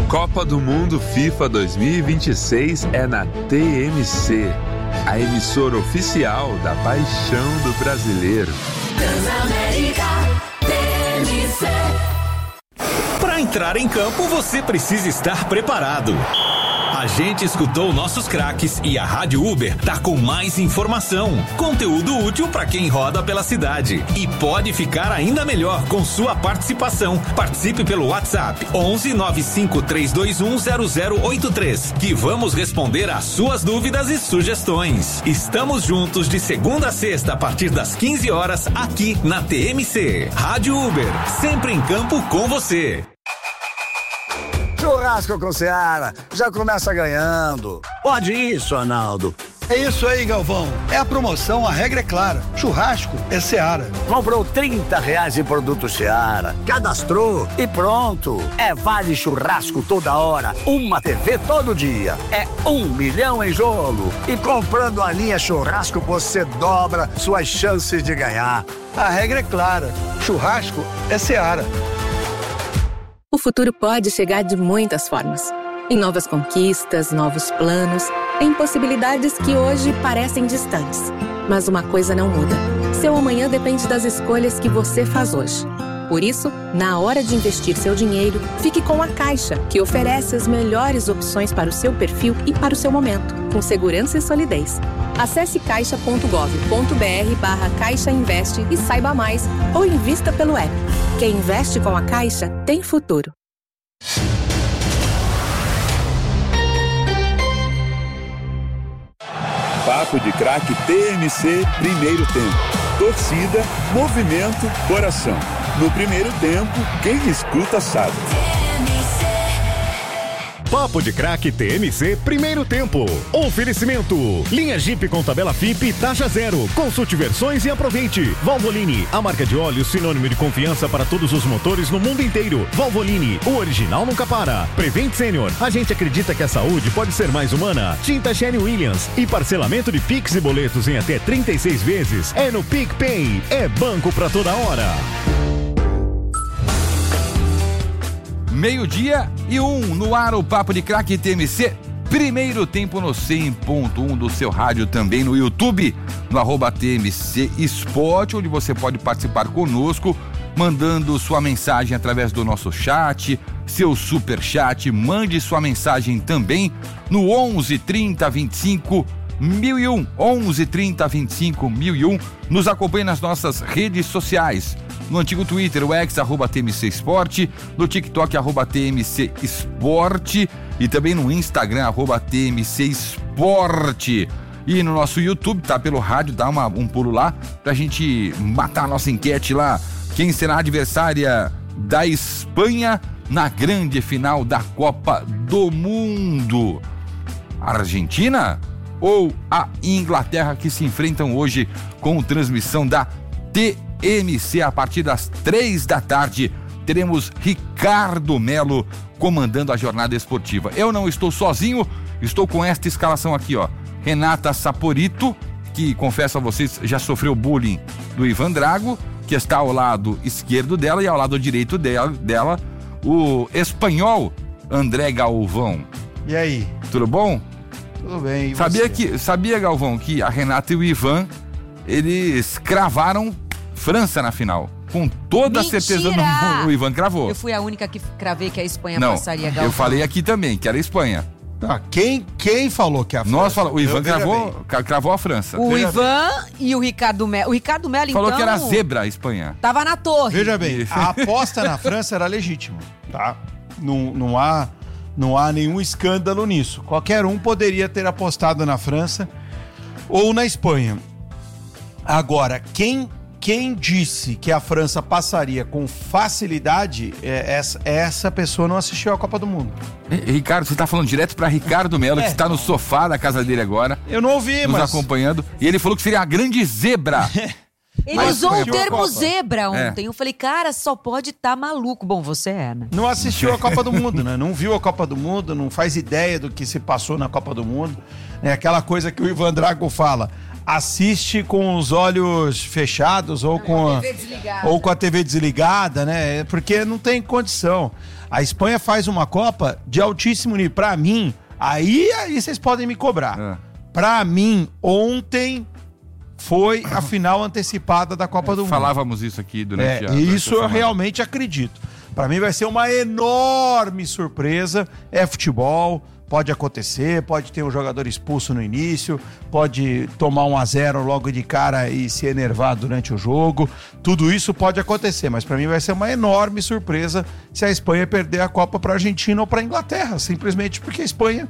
Copa do Mundo FIFA 2026 é na TMC, a emissora oficial da paixão do brasileiro. Transamérica, TMC. Para entrar em campo, você precisa estar preparado. A gente escutou nossos craques e a Rádio Uber tá com mais informação, conteúdo útil para quem roda pela cidade. E pode ficar ainda melhor com sua participação. Participe pelo WhatsApp 11 95 321 0083, que vamos responder às suas dúvidas e sugestões. Estamos juntos de segunda a sexta a partir das 15 horas aqui na TMC. Rádio Uber, sempre em campo com você. Churrasco com Seara, já começa ganhando. Pode isso, Arnaldo. É isso aí, Galvão. É a promoção, a regra é clara. Churrasco é Seara. Comprou R$30 em produtos Seara, cadastrou e pronto. É vale churrasco toda hora, uma TV todo dia. É 1 milhão em jogo. E comprando a linha churrasco, você dobra suas chances de ganhar. A regra é clara. Churrasco é Seara. O futuro pode chegar de muitas formas. Em novas conquistas, novos planos, em possibilidades que hoje parecem distantes. Mas uma coisa não muda. Seu amanhã depende das escolhas que você faz hoje. Por isso, na hora de investir seu dinheiro, fique com a Caixa, que oferece as melhores opções para o seu perfil e para o seu momento, com segurança e solidez. Acesse caixa.gov.br/Caixa Investe e saiba mais, ou invista pelo app. Quem investe com a Caixa tem futuro. Papo de Craque TMC, primeiro tempo. Torcida, movimento, coração. No primeiro tempo, quem escuta sabe. Papo de Craque TMC, primeiro tempo. Oferecimento. Linha Jeep com tabela FIP, taxa zero. Consulte versões e aproveite. Valvoline, a marca de óleo sinônimo de confiança para todos os motores no mundo inteiro. Valvoline, o original nunca para. Prevent Senior, a gente acredita que a saúde pode ser mais humana. Tinta Sherwin Williams e parcelamento de Pix e boletos em até 36 vezes. É no PicPay. É banco pra toda hora. 12:01 no ar, o Papo de Craque TMC, primeiro tempo no 100.1 do seu rádio, também no YouTube, no @TMC Esporte, onde você pode participar conosco, mandando sua mensagem através do nosso chat, seu super chat, mande sua mensagem também no 11 30 25 1001, 11 30 25 1001, nos acompanhe nas nossas redes sociais. No antigo Twitter, o ex, @TMC Esporte, no TikTok, @TMC Esporte e também no Instagram, @TMC Esporte. E no nosso YouTube, tá pelo rádio, dá um pulo lá pra gente matar a nossa enquete lá. Quem será a adversária da Espanha na grande final da Copa do Mundo? A Argentina ou a Inglaterra, que se enfrentam hoje com transmissão da TMC a partir das 3 da tarde. Teremos Ricardo Melo comandando a jornada esportiva. Eu não estou sozinho, estou com esta escalação aqui, ó. Renata Saporito, que confesso a vocês já sofreu bullying do Ivan Drago, que está ao lado esquerdo dela, e ao lado direito dela o espanhol André Galvão. E aí? Tudo bom? Tudo bem. Sabia, Galvão, que a Renata e o Ivan, eles cravaram França na final. Com toda Mentira! certeza o Ivan cravou. Eu fui a única que cravei que a Espanha Não, passaria, Galvão. eu falei aqui também, que era a Espanha. Tá, quem falou que a França? Nós falamos, o Ivan cravou a França. O Ivan e o Ricardo Melo. O Ricardo Melo, falou então... que era zebra a Espanha. Tava na torre. Veja bem, a aposta na França era legítima, tá? Não há nenhum escândalo nisso. Qualquer um poderia ter apostado na França ou na Espanha. Agora, quem disse que a França passaria com facilidade, essa pessoa não assistiu à Copa do Mundo. Ricardo, você tá falando direto pra Ricardo Melo, que está no sofá da casa dele agora. Eu não ouvi, nos acompanhando. E ele falou que seria a grande zebra. Ele usou o termo zebra ontem. Eu falei, cara, só pode estar maluco. Bom, você é, né? Não assistiu a Copa do Mundo, né? Não viu a Copa do Mundo, não faz ideia do que se passou na Copa do Mundo. É aquela coisa que o Ivan Drago fala. assiste com os olhos fechados ou com a TV desligada, né? Porque não tem condição. A Espanha faz uma Copa de altíssimo nível. Pra mim, aí vocês podem me cobrar. Pra mim, ontem foi a final antecipada da Copa do Mundo. Falávamos isso aqui durante a isso eu realmente acredito. Pra mim vai ser uma enorme surpresa. É futebol, pode acontecer, pode ter um jogador expulso no início, pode tomar 1-0 logo de cara e se enervar durante o jogo. Tudo isso pode acontecer, mas pra mim vai ser uma enorme surpresa se a Espanha perder a Copa pra Argentina ou pra Inglaterra, simplesmente porque a Espanha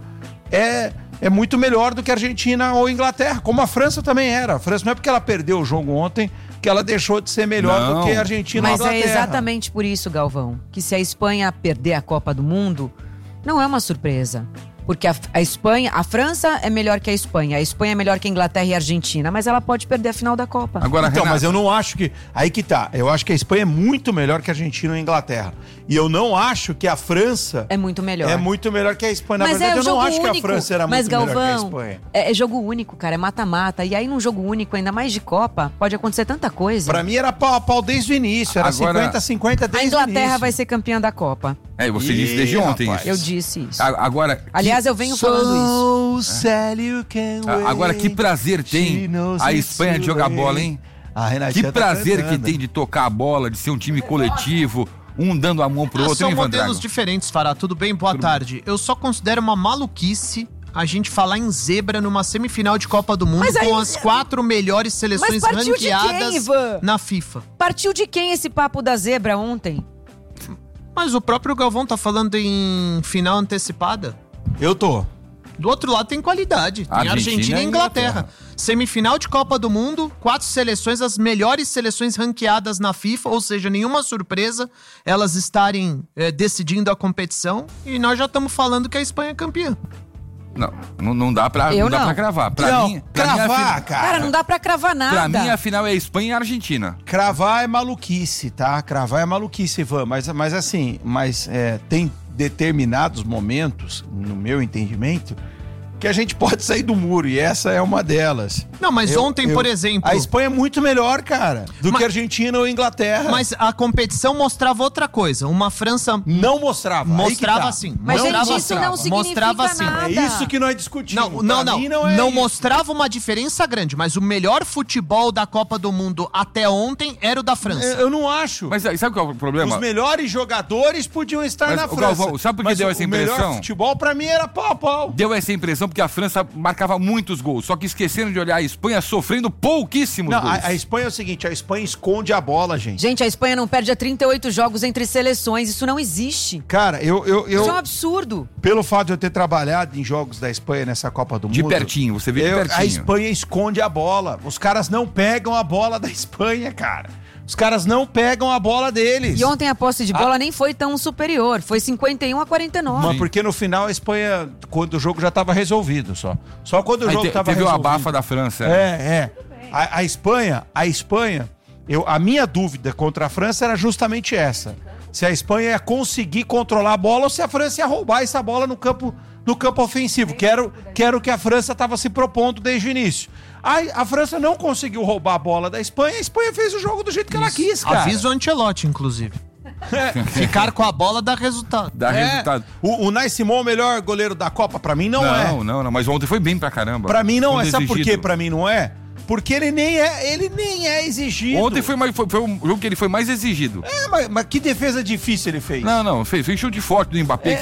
é muito melhor do que a Argentina ou Inglaterra, como a França também era. A França não é porque ela perdeu o jogo ontem que ela deixou de ser melhor do que a Argentina ou a Inglaterra. Mas é exatamente por isso, Galvão, que se a Espanha perder a Copa do Mundo, não é uma surpresa. Porque a Espanha, a França é melhor que a Espanha é melhor que a Inglaterra e a Argentina, mas ela pode perder a final da Copa. Agora, então, Renato, mas eu não acho que... Aí que tá, eu acho que a Espanha é muito melhor que a Argentina e a Inglaterra. E eu não acho que a França... É muito melhor. É muito melhor que a Espanha. Na verdade, eu não acho que a França era muito melhor que a Espanha. É jogo único, cara, é mata-mata. E aí num jogo único, ainda mais de Copa, pode acontecer tanta coisa. Pra mim era pau a pau desde o início, era 50-50 desde o início. A Inglaterra vai ser campeã da Copa. Você disse desde ontem isso. Eu disse isso. Agora, aliás, eu venho falando isso. Agora, que prazer tem a Espanha de jogar bola, hein? Que prazer que tem de tocar a bola, de ser um time coletivo, um dando a mão pro outro, hein, Van Drago? São modelos diferentes, Fará. Tudo bem? Boa tarde. Eu só considero uma maluquice a gente falar em zebra numa semifinal de Copa do Mundo com as 4 melhores seleções ranqueadas na FIFA. Partiu de quem esse papo da zebra ontem? Mas o próprio Galvão tá falando em final antecipada. Eu tô. Do outro lado tem qualidade, tem Argentina e Inglaterra. Semifinal de Copa do Mundo, 4 seleções, as melhores seleções ranqueadas na FIFA, ou seja, nenhuma surpresa elas estarem decidindo a competição, e nós já estamos falando que a Espanha é campeã. Não dá pra cravar. Pra mim, cara. Cara, não dá pra cravar nada. Pra mim, a final é Espanha e Argentina. Cravar é maluquice, tá? Cravar é maluquice, Ivan. Mas tem determinados momentos, no meu entendimento, que a gente pode sair do muro, e essa é uma delas. Não, mas ontem, por exemplo... A Espanha é muito melhor, cara, do que a Argentina ou a Inglaterra. Mas a competição mostrava outra coisa. Uma França... Não mostrava. Mostrava sim. Mas, gente, isso não significa nada. É isso que nós discutimos. Não mostrava uma diferença grande, mas o melhor futebol da Copa do Mundo até ontem era o da França. Eu não acho. Mas sabe qual é o problema? Os melhores jogadores podiam estar na França. Galvão, sabe por que deu essa impressão? O melhor futebol, pra mim, era pau a pau. Deu essa impressão porque a França marcava muitos gols, só que esqueceram de olhar a Espanha sofrendo pouquíssimos gols. A Espanha é o seguinte, a Espanha esconde a bola, gente. Gente, a Espanha não perde a 38 jogos entre seleções, isso não existe. Cara, isso é um absurdo. Pelo fato de eu ter trabalhado em jogos da Espanha nessa Copa do Mundo... De pertinho, você vê de pertinho. A Espanha esconde a bola. Os caras não pegam a bola da Espanha, cara. Os caras não pegam a bola deles. E ontem a posse de bola nem foi tão superior. Foi 51-49. Mas porque no final a Espanha, quando o jogo já estava resolvido só. Só quando o jogo estava resolvido. Teve o abafa da França. A Espanha, a minha dúvida contra a França era justamente essa. Se a Espanha ia conseguir controlar a bola ou se a França ia roubar essa bola no campo ofensivo, que era o que a França estava se propondo desde o início. A França não conseguiu roubar a bola da Espanha, a Espanha fez o jogo do jeito que ela quis, cara. Avisa o Ancelotti, inclusive. Ficar com a bola dá resultado. O Unai Simon, o melhor goleiro da Copa, pra mim não é. Não, mas ontem foi bem pra caramba. Pra mim não é. Sabe por que pra mim não é? Porque ele nem é exigido. Ontem foi um jogo que ele foi mais exigido. Mas que defesa difícil ele fez. Não, fez chute forte do Mbappé,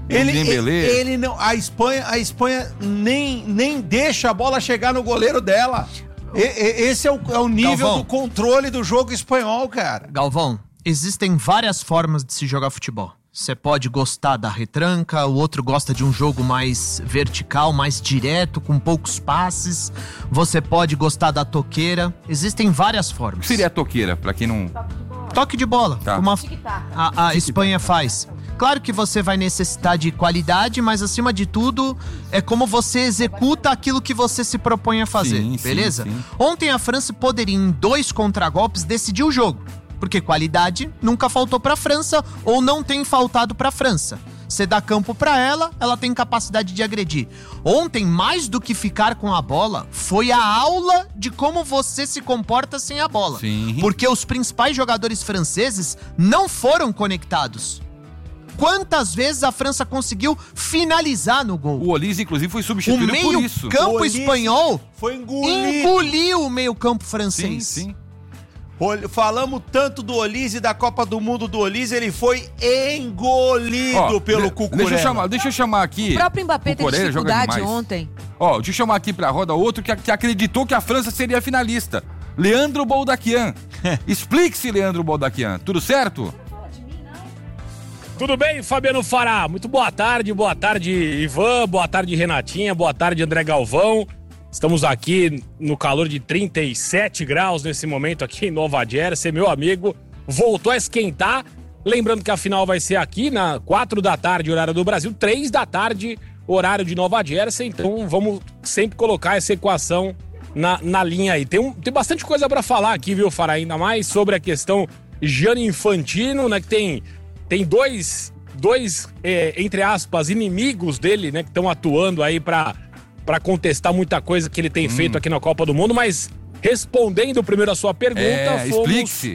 ele não, a Espanha nem deixa a bola chegar no goleiro dela. Esse é o nível Galvão, do controle do jogo espanhol, cara. Galvão, existem várias formas de se jogar futebol. Você pode gostar da retranca, o outro gosta de um jogo mais vertical, mais direto, com poucos passes. Você pode gostar da toqueira. Existem várias formas. O que seria a toqueira, pra quem não... Toque de bola, como a Espanha faz. Claro que você vai necessitar de qualidade, mas acima de tudo, é como você executa aquilo que você se propõe a fazer, beleza? Sim. Ontem a França poderia, em 2 contragolpes, decidir o jogo. Porque qualidade nunca faltou pra França ou não tem faltado pra França. você dá campo pra ela, ela tem capacidade de agredir. Ontem, mais do que ficar com a bola, foi a aula de como você se comporta sem a bola. Sim. Porque os principais jogadores franceses não foram conectados. Quantas vezes a França conseguiu finalizar no gol? O Olise, inclusive, foi substituído por isso. O meio-campo espanhol foi engolido. Engoliu o meio-campo francês. Sim. Falamos tanto do Olise, da Copa do Mundo do Olise, ele foi engolido pelo Cucurella. Deixa eu chamar aqui. O próprio Mbappé teve dificuldade ontem. Deixa eu chamar aqui pra roda outro que acreditou que a França seria finalista. Leandro Boldaquian. Explique-se, Leandro Boldaquian. Tudo certo? Tudo bem, Fabiano Fará? Muito boa tarde, Ivan, boa tarde, Renatinha, boa tarde, André Galvão. Estamos aqui no calor de 37 graus nesse momento aqui em Nova Jersey. Meu amigo voltou a esquentar. Lembrando que a final vai ser aqui na 4 da tarde, horário do Brasil, 3 da tarde, horário de Nova Jersey. Então vamos sempre colocar essa equação na linha aí. Tem bastante coisa para falar aqui, viu, Fará? Ainda mais sobre a questão Gianni Infantino, né? Que tem dois entre aspas, inimigos dele, né? Que estão atuando aí para contestar muita coisa que ele tem feito aqui na Copa do Mundo, mas respondendo primeiro a sua pergunta, explique-se.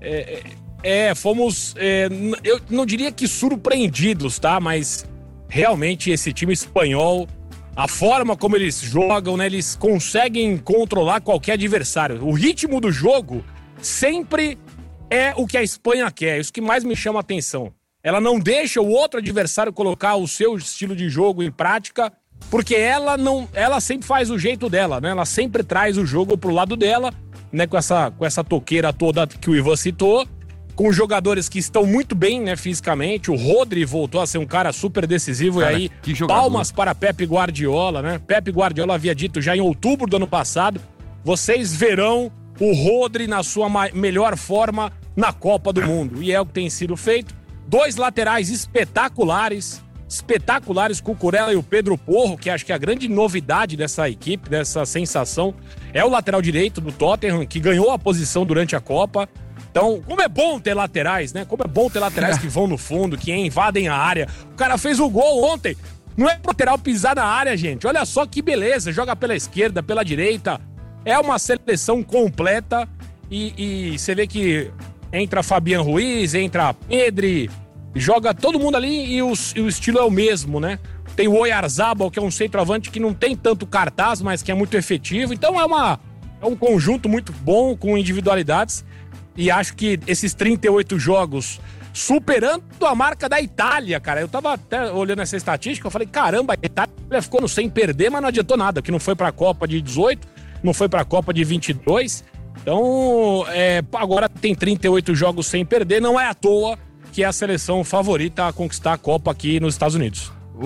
Fomos, eu não diria que surpreendidos, tá? Mas realmente esse time espanhol, a forma como eles jogam, né? Eles conseguem controlar qualquer adversário. O ritmo do jogo sempre é o que a Espanha quer, isso que mais me chama a atenção. Ela não deixa o outro adversário colocar o seu estilo de jogo em prática, porque ela sempre faz o jeito dela, né? Ela sempre traz o jogo pro lado dela, né? Com essa toqueira toda que o Ivan citou, com jogadores que estão muito bem, né? Fisicamente. O Rodri voltou a ser um cara super decisivo. Cara, e aí, palmas para Pep Guardiola, né? Pep Guardiola havia dito já em outubro do ano passado, vocês verão o Rodri na sua melhor forma na Copa do Mundo. E é o que tem sido feito. 2 laterais espetaculares, Cucurella e o Pedro Porro, que acho que a grande novidade dessa equipe, dessa sensação, é o lateral direito do Tottenham, que ganhou a posição durante a Copa. Então, como é bom ter laterais, né? Como é bom ter laterais que vão no fundo, que invadem a área. O cara fez o gol ontem. Não é pro lateral pisar na área, gente. Olha só que beleza. Joga pela esquerda, pela direita. É uma seleção completa. E você vê que entra Fabian Ruiz, entra Pedri, joga todo mundo ali e o estilo é o mesmo, né? Tem o Oyarzabal, que é um centroavante que não tem tanto cartaz, mas que é muito efetivo. Então é um conjunto muito bom, com individualidades. E acho que esses 38 jogos, superando a marca da Itália, cara. Eu tava até olhando essa estatística, eu falei, caramba, a Itália ficou no sem perder, mas não adiantou nada, que não foi pra Copa de 18, não foi pra Copa de 22. Então, agora tem 38 jogos sem perder, não é à toa que é a seleção favorita a conquistar a Copa aqui nos Estados Unidos.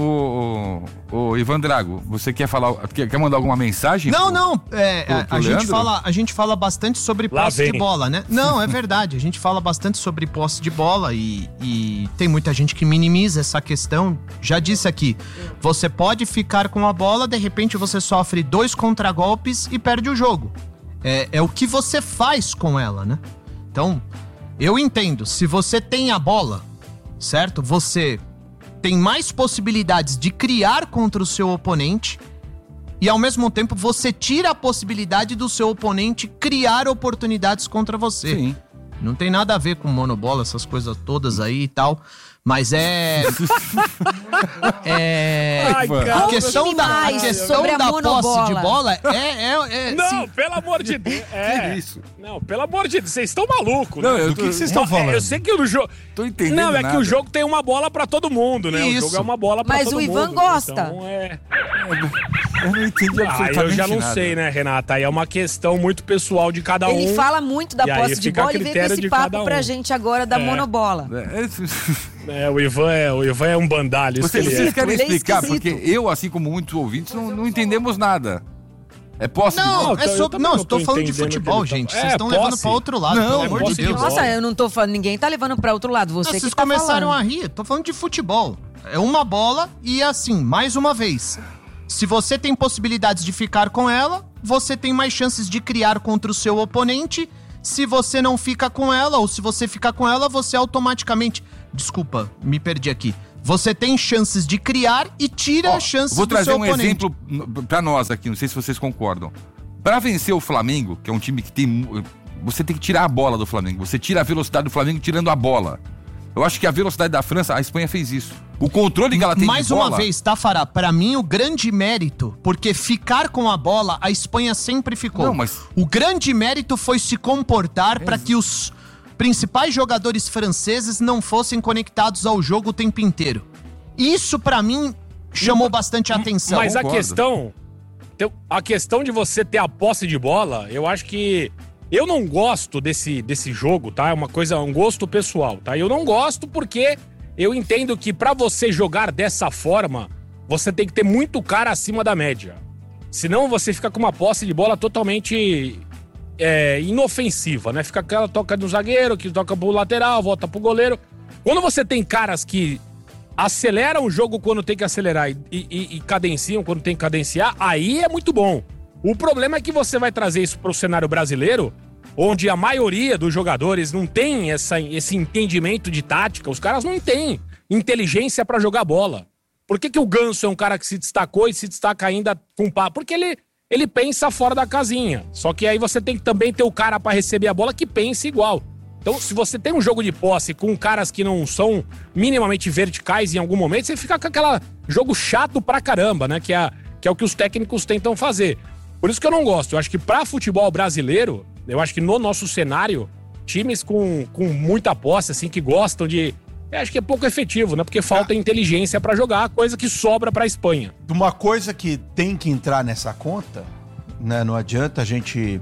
O Ivan Drago, você quer mandar alguma mensagem? Não. A gente fala bastante sobre posse de bola, né? Não, é verdade. A gente fala bastante sobre posse de bola e tem muita gente que minimiza essa questão. Já disse aqui, você pode ficar com a bola, de repente você sofre 2 contragolpes e perde o jogo. É o que você faz com ela, né? Então, eu entendo. Se você tem a bola, certo? Você tem mais possibilidades de criar contra o seu oponente e, ao mesmo tempo, você tira a possibilidade do seu oponente criar oportunidades contra você. Sim. Não tem nada a ver com monobola, essas coisas todas aí e tal, mas a questão da posse de bola não, sim. Pelo amor de Deus. Que isso? Não, pelo amor de Deus, vocês estão malucos, né? Do que vocês estão falando? Eu sei que o jogo... Tô entendendo Não, é nada. que o jogo tem uma bola pra todo mundo, né? Isso. O jogo é uma bola pra Mas todo mundo. o Ivan gosta. Então Eu não entendi absolutamente eu já não nada. sei, né, Renata? Aí é uma questão muito pessoal de cada um. Ele fala muito da E aí posse de fica a bola e veio com critério esse de papo cada um. pra gente agora da monobola. O Ivan é um bandalho. Isso que ele Vocês é. querem Ele é explicar? esquisito. Porque eu, assim como muitos ouvintes, não entendemos nada. É posse de Não, bola? eu tô falando de futebol, gente. Vocês estão levando pra outro lado, pelo amor de posse de Deus. bola. Nossa, eu não tô falando, ninguém tá levando pra outro lado, você Vocês que tá começaram falando. a rir, tô falando de futebol. É uma bola e assim, mais uma vez. Se você tem possibilidades de ficar com ela, você tem mais chances de criar contra o seu oponente. Se você não fica com ela, ou se você ficar com ela, você automaticamente... Desculpa, me perdi aqui. Você tem chances de criar e tira chances do seu oponente. Vou trazer um exemplo pra nós aqui, não sei se vocês concordam. Pra vencer o Flamengo, que é um time que tem... Você tem que tirar a bola do Flamengo. Você tira a velocidade do Flamengo tirando a bola. Eu acho que a velocidade da França, a Espanha fez isso. O controle que ela tem mais de bola... uma vez, tá, Fará? Pra mim, o grande mérito, porque ficar com a bola, a Espanha sempre ficou. Não, mas... O grande mérito foi se comportar pra que os principais jogadores franceses não fossem conectados ao jogo o tempo inteiro. Isso, pra mim, chamou bastante atenção. Mas a questão de você ter a posse de bola, eu acho que... Eu não gosto desse jogo, tá? É um gosto pessoal, tá? Eu não gosto porque eu entendo que pra você jogar dessa forma, você tem que ter muito cara acima da média. Senão você fica com uma posse de bola totalmente inofensiva, né? Fica aquela toca do zagueiro, que toca pro lateral, volta pro goleiro. Quando você tem caras que aceleram o jogo quando tem que acelerar e cadenciam quando tem que cadenciar, aí é muito bom. O problema é que você vai trazer isso pro cenário brasileiro, onde a maioria dos jogadores não tem esse entendimento de tática, os caras não têm inteligência pra jogar bola. Por que o Ganso é um cara que se destacou e se destaca ainda com papo? Porque ele pensa fora da casinha. Só que aí você tem que também ter o cara pra receber a bola que pense igual. Então, se você tem um jogo de posse com caras que não são minimamente verticais em algum momento, você fica com aquele jogo chato pra caramba, né? Que é o que os técnicos tentam fazer. Por isso que eu não gosto. Eu acho que pra futebol brasileiro, eu acho que no nosso cenário, times com muita posse, assim, que gostam de... Eu acho que é pouco efetivo, né? Porque falta inteligência pra jogar, coisa que sobra pra Espanha. Uma coisa que tem que entrar nessa conta, né? Não adianta a gente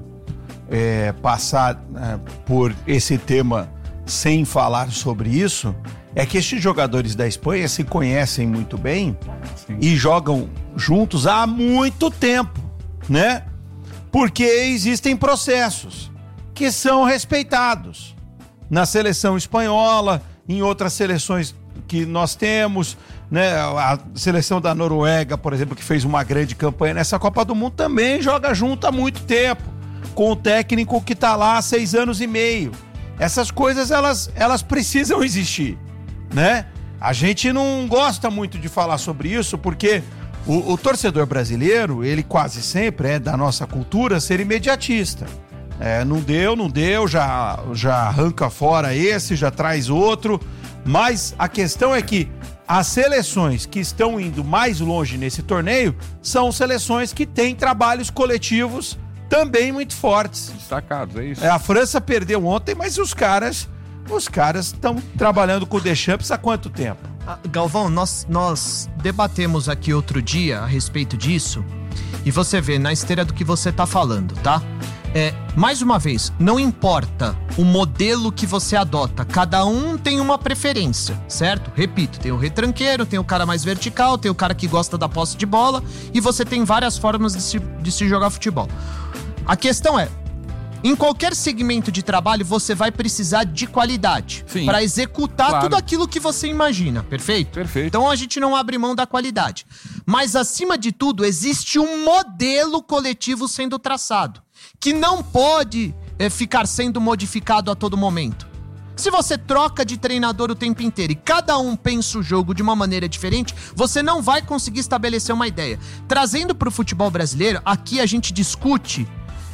passar por esse tema sem falar sobre isso, é que estes jogadores da Espanha se conhecem muito bem. Sim. E jogam juntos há muito tempo, né? Porque existem processos que são respeitados na seleção espanhola, em outras seleções que nós temos, né? A seleção da Noruega, por exemplo, que fez uma grande campanha nessa Copa do Mundo, também joga junto há muito tempo, com o técnico que está lá há 6 anos e meio. Essas coisas, elas precisam existir, né? A gente não gosta muito de falar sobre isso, porque o torcedor brasileiro, ele quase sempre é da nossa cultura ser imediatista. Não deu, já arranca fora esse, já traz outro. Mas a questão é que as seleções que estão indo mais longe nesse torneio são seleções que têm trabalhos coletivos também muito fortes. Destacados, é isso. A França perdeu ontem, mas os caras estão trabalhando com o Deschamps há quanto tempo? Galvão, nós debatemos aqui outro dia a respeito disso, e você vê na esteira do que você tá falando, tá? Mais uma vez, não importa o modelo que você adota, cada um tem uma preferência, certo? Repito, tem o retranqueiro, tem o cara mais vertical, tem o cara que gosta da posse de bola, e você tem várias formas de se jogar futebol. A questão é, em qualquer segmento de trabalho, você vai precisar de qualidade para executar tudo aquilo que você imagina, perfeito? Perfeito. Então a gente não abre mão da qualidade. Mas, acima de tudo, existe um modelo coletivo sendo traçado, que não pode ficar sendo modificado a todo momento. Se você troca de treinador o tempo inteiro e cada um pensa o jogo de uma maneira diferente, você não vai conseguir estabelecer uma ideia. Trazendo para o futebol brasileiro, aqui a gente discute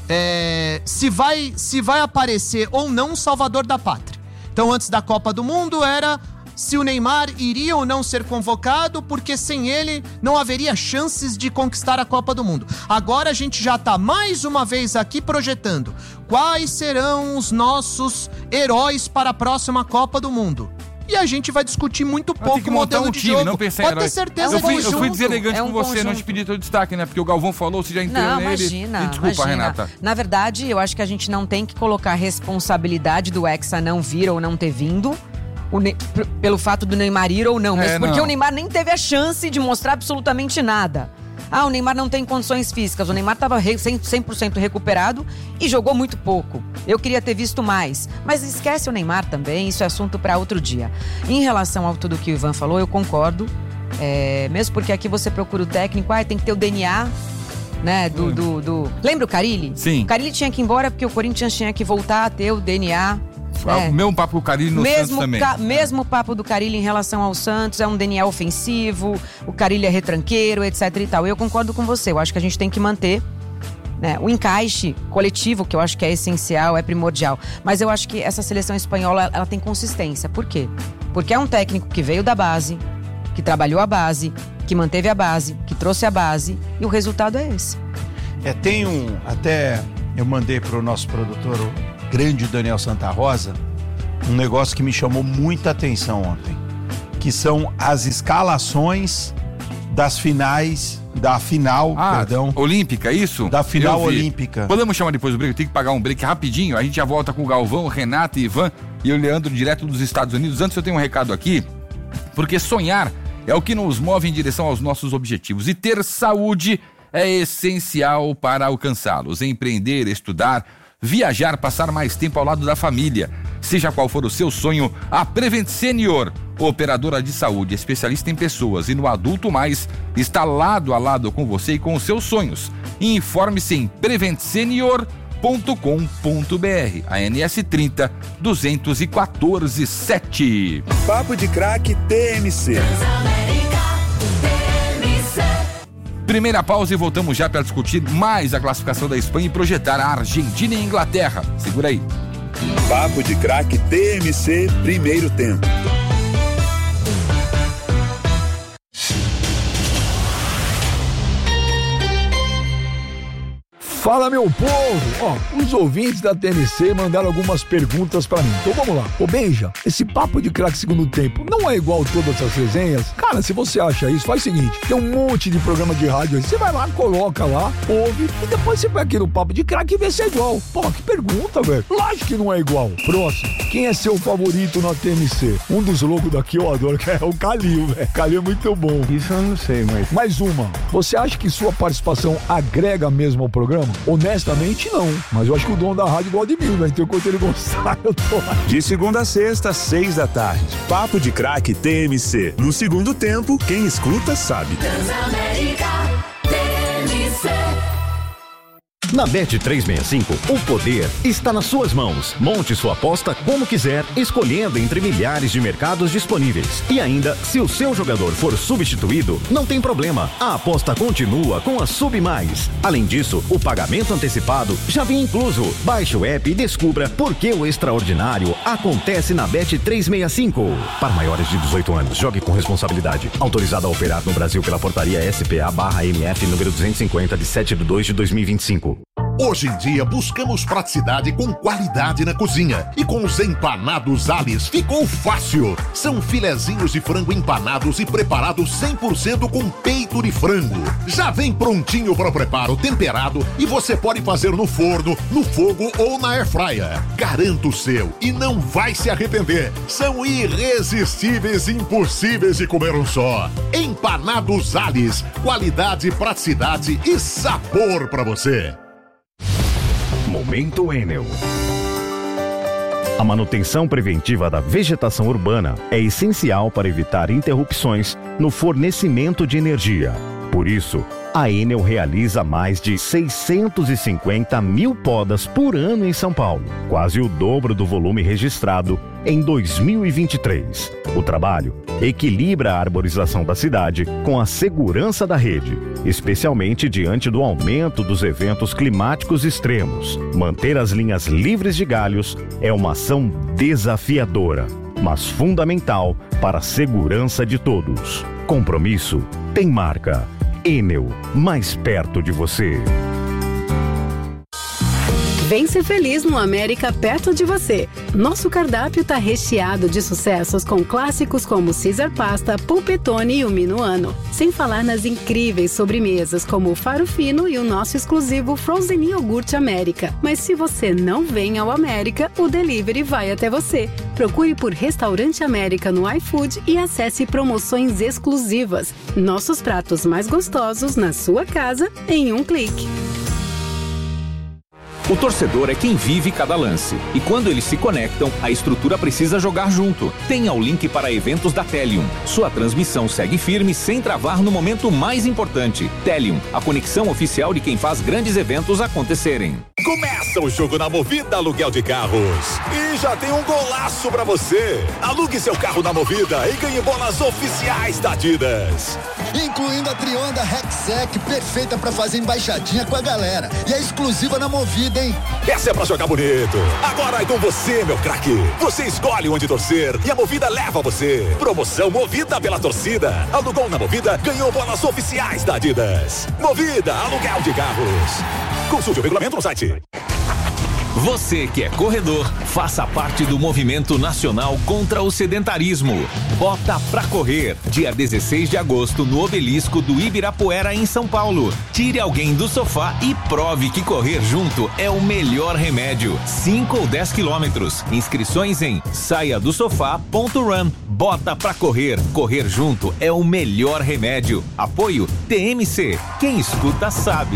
se vai aparecer ou não um salvador da pátria. Então, antes da Copa do Mundo, era se o Neymar iria ou não ser convocado, porque sem ele não haveria chances de conquistar a Copa do Mundo. Agora a gente já tá mais uma vez aqui projetando quais serão os nossos heróis para a próxima Copa do Mundo. E a gente vai discutir muito pouco o modelo de jogo. Não pensar em Pode ter certeza que eu fui deselegante com você, não te pedi teu destaque, né? Porque o Galvão falou, você já entendeu nele. Desculpa, Renata. Na verdade, eu acho que a gente não tem que colocar a responsabilidade do Hexa não vir ou não ter vindo pelo fato do Neymar ir ou não. Mas porque o Neymar nem teve a chance de mostrar absolutamente nada. O Neymar não tem condições físicas. O Neymar estava 100% recuperado e jogou muito pouco. Eu queria ter visto mais. Mas esquece o Neymar também, isso é assunto para outro dia. Em relação ao tudo que o Ivan falou, eu concordo. Mesmo porque aqui você procura o técnico, tem que ter o DNA, né, do... Lembra o Carille? Sim. O Carille tinha que ir embora porque o Corinthians tinha que voltar a ter o DNA O mesmo papo do Carille no Santos também. Mesmo papo do Carille em relação ao Santos, é um DNA ofensivo, o Carille é retranqueiro, etc e tal. Eu concordo com você, eu acho que a gente tem que manter, né, o encaixe coletivo, que eu acho que é essencial, é primordial. Mas eu acho que essa seleção espanhola, ela tem consistência. Por quê? Porque é um técnico que veio da base, que trabalhou a base, que manteve a base, que trouxe a base, e o resultado é esse. Tem até eu mandei pro nosso produtor, o grande Daniel Santa Rosa, um negócio que me chamou muita atenção ontem, que são as escalações das finais, olímpica, isso? Da final olímpica. Podemos chamar depois do break? Eu tenho que pagar um break rapidinho, a gente já volta com o Galvão, Renato, Ivan e o Leandro, direto dos Estados Unidos. Antes eu tenho um recado aqui, porque sonhar é o que nos move em direção aos nossos objetivos, e ter saúde é essencial para alcançá-los. Empreender, estudar, viajar, passar mais tempo ao lado da família. Seja qual for o seu sonho, a Prevent Senior, operadora de saúde, especialista em pessoas e no Adulto Mais, está lado a lado com você e com os seus sonhos. Informe-se em preventsenior.com.br. ANS 30 214 7. Papo de Craque TMC. Primeira pausa e voltamos já para discutir mais a classificação da Espanha e projetar a Argentina e a Inglaterra. Segura aí. Papo de Craque TMC, primeiro tempo. Fala, meu povo! Os ouvintes da TNC mandaram algumas perguntas pra mim. Então vamos lá. Ô Benja, esse papo de craque segundo tempo não é igual todas as resenhas? Cara, se você acha isso, faz o seguinte, tem um monte de programa de rádio aí, você vai lá, coloca lá, ouve, e depois você vai aqui no papo de craque e vê se é igual. Pô, que pergunta, velho. Lógico que não é igual. Próximo. Quem é seu favorito na TNC? Um dos loucos daqui eu adoro, que é o Calil, velho. Calil é muito bom. Isso eu não sei, mas... Mais uma. Você acha que sua participação agrega mesmo ao programa? Honestamente, não. Mas eu acho que o dono da rádio gosta de mim, né? Então, enquanto ele gostar, eu tô lá. De segunda a sexta, 6 da tarde. Papo de Craque TMC. No segundo tempo, quem escuta sabe. Transamérica TMC. Na Bet365, o poder está nas suas mãos. Monte sua aposta como quiser, escolhendo entre milhares de mercados disponíveis. E ainda, se o seu jogador for substituído, não tem problema. A aposta continua com a Sub Mais. Além disso, o pagamento antecipado já vem incluso. Baixe o app e descubra por que o extraordinário acontece na Bet365. Para maiores de 18 anos, jogue com responsabilidade. Autorizado a operar no Brasil pela portaria SPA/MF número 250 de 7/2/2025. Hoje em dia buscamos praticidade com qualidade na cozinha. E com os empanados Alice ficou fácil. São filezinhos de frango empanados e preparados 100% com peito de frango. Já vem prontinho para o preparo, temperado, e você pode fazer no forno, no fogo ou na airfryer. Garanta o seu e não vai se arrepender. São irresistíveis e impossíveis de comer um só. Empanados Alice, qualidade, praticidade e sabor para você. Momento Enel. A manutenção preventiva da vegetação urbana é essencial para evitar interrupções no fornecimento de energia. Por isso, a Enel realiza mais de 650 mil podas por ano em São Paulo, quase o dobro do volume registrado em 2023. O trabalho equilibra a arborização da cidade com a segurança da rede, especialmente diante do aumento dos eventos climáticos extremos. Manter as linhas livres de galhos é uma ação desafiadora, mas fundamental para a segurança de todos. Compromisso tem marca. Enel, mais perto de você. Vem ser feliz no América perto de você. Nosso cardápio tá recheado de sucessos com clássicos como Caesar Pasta, Pulpetone e o Minuano. Sem falar nas incríveis sobremesas como o Faro Fino e o nosso exclusivo Frozen Iogurte América. Mas se você não vem ao América, o delivery vai até você. Procure por Restaurante América no iFood e acesse promoções exclusivas. Nossos pratos mais gostosos na sua casa em um clique. O torcedor é quem vive cada lance. E quando eles se conectam, a estrutura precisa jogar junto. Tenha o link para eventos da Telium. Sua transmissão segue firme sem travar no momento mais importante. Telium, a conexão oficial de quem faz grandes eventos acontecerem. Começa o jogo na Movida Aluguel de Carros. E já tem um golaço pra você. Alugue seu carro na Movida e ganhe bolas oficiais da Adidas. Incluindo a Trionda Rexec, perfeita pra fazer embaixadinha com a galera. E é exclusiva na Movida, hein? Essa é pra jogar bonito. Agora é com você, meu craque. Você escolhe onde torcer e a Movida leva você. Promoção Movida pela torcida. Alugou na Movida, ganhou bolas oficiais da Adidas. Movida Aluguel de Carros. Consulte o regulamento no site. Você que é corredor, faça parte do movimento nacional contra o sedentarismo. Bota pra correr, dia 16 de agosto no Obelisco do Ibirapuera, em São Paulo. Tire alguém do sofá e prove que correr junto é o melhor remédio. 5 ou 10 quilômetros. Inscrições em saiadosofá.run. Bota pra correr. Correr junto é o melhor remédio. Apoio TMC. Quem escuta sabe.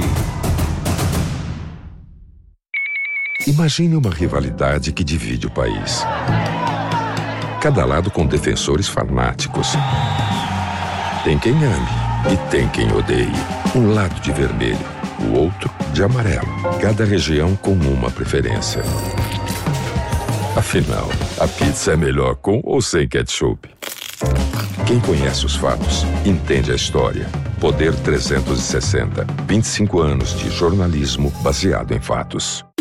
Imagine uma rivalidade que divide o país. Cada lado com defensores fanáticos. Tem quem ame e tem quem odeie. Um lado de vermelho, o outro de amarelo. Cada região com uma preferência. Afinal, a pizza é melhor com ou sem ketchup? Quem conhece os fatos, entende a história. Poder 360. 25 anos de jornalismo baseado em fatos.